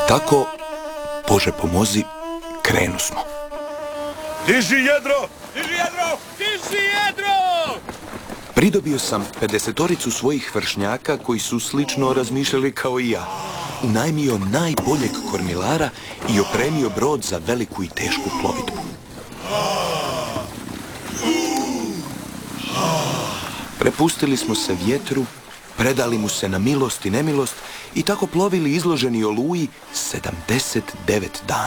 Tako, Bože pomozi, krenu smo. Diži jedro! Diži jedro! Diži jedro! Pridobio sam 50-toricu svojih vršnjaka koji su slično razmišljali kao i ja. Unajmio najboljeg kormilara i opremio brod za veliku i tešku plovidbu. Prepustili smo se vjetru, predali mu se na milost i nemilost i tako plovili izloženi oluji 79 dana.